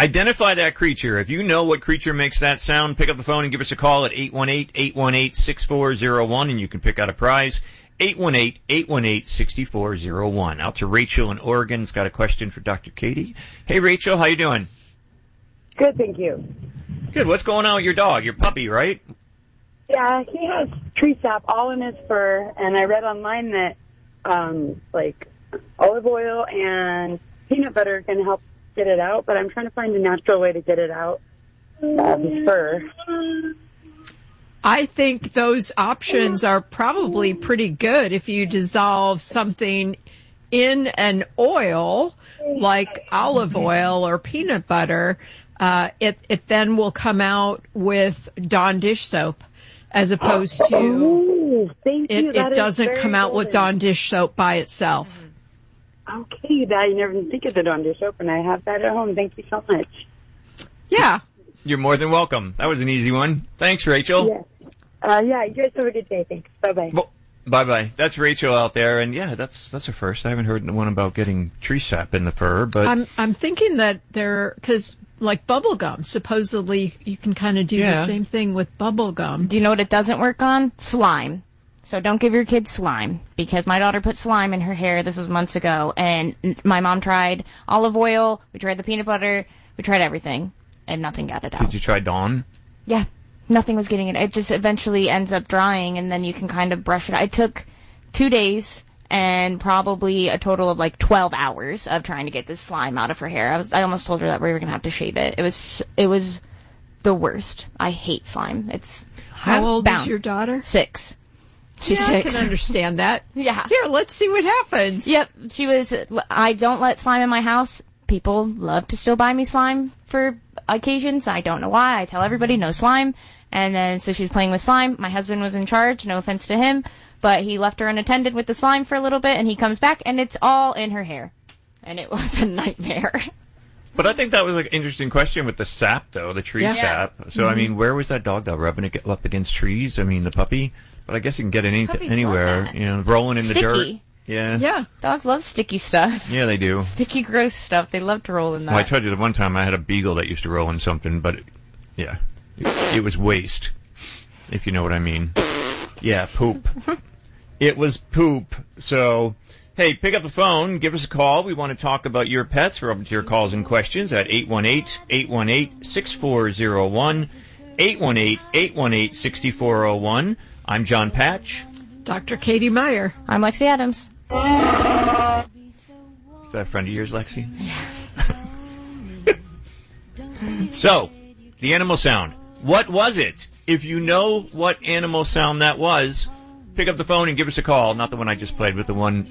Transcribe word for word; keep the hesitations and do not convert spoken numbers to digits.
Identify that creature. If you know what creature makes that sound, pick up the phone and give us a call at eight one eight, eight one eight, six four zero one, and you can pick out a prize. eight one eight, eight one eight, six four zero one. Out to Rachel in Oregon's got a question for Doctor Katie. Hey, Rachel, how you doing? Good, thank you. Good. What's going on with your dog? Your puppy, right? Yeah, he has tree sap all in his fur, and I read online that, um, like, olive oil and peanut butter can help get it out, but I'm trying to find a natural way to get it out of his fur. I think those options are probably pretty good if you dissolve something in an oil, like olive oil or peanut butter. Uh, it, it then will come out with Dawn dish soap, as opposed to oh, thank you. it, That it doesn't come out good. with Dawn dish soap by itself. Okay, that I never even think of the Dawn dish soap, and I have that at home. Thank you so much. Yeah. You're more than welcome. That was an easy one. Thanks, Rachel. Yeah, uh, yeah you guys have a good day. Thanks. Bye-bye. Well, bye-bye. That's Rachel out there, and yeah, that's that's her first. I haven't heard one about getting tree sap in the fur, but I'm I'm thinking that there, because like bubble gum, supposedly you can kind of do Yeah. the same thing with bubble gum. Do you know what it doesn't work on? Slime. So don't give your kids slime, because my daughter put slime in her hair. This was months ago, and my mom tried olive oil. We tried the peanut butter. We tried everything, and nothing got it out. Did you try Dawn? Yeah, nothing was getting it. It just eventually ends up drying, and then you can kind of brush it out. It took two days and probably a total of like twelve hours of trying to get this slime out of her hair. I was, I almost told her that we were gonna have to shave it. It was, it was the worst. I hate slime. It's How old bound. is your daughter? Six. She's yeah, six. I can understand that. Yeah. Here, let's see what happens. Yep. She was, I don't let slime in my house. People love to still buy me slime for occasions. I don't know why. I tell everybody no slime. And then, so she was playing with slime. My husband was in charge. No offense to him. But he left her unattended with the slime for a little bit, and he comes back, and it's all in her hair. And it was a nightmare. But I think that was an interesting question with the sap, though, the tree Yeah. sap. So, Mm-hmm. I mean, where was that dog, though, rubbing it up against trees? I mean, the puppy? But I guess you can get it any, Puppies anywhere, love that. you know, rolling in the dirt. Sticky. Yeah. Yeah. Dogs love sticky stuff. Yeah, they do. Sticky, gross stuff. They love to roll in that. Well, I told you the one time I had a beagle that used to roll in something, but, it, yeah, it, it was waste, if you know what I mean. Yeah, poop. It was poop. So, hey, pick up the phone, give us a call. We want to talk about your pets. We're open to your calls and questions at eight one eight, eight one eight, six four zero one, eight one eight, eight one eight, six four zero one. I'm John Patch. Doctor Katie Meyer. I'm Lexi Adams. Is that a friend of yours, Lexi? Yeah. So, the animal sound. What was it? If you know what animal sound that was, pick up the phone and give us a call. Not the one I just played, but the one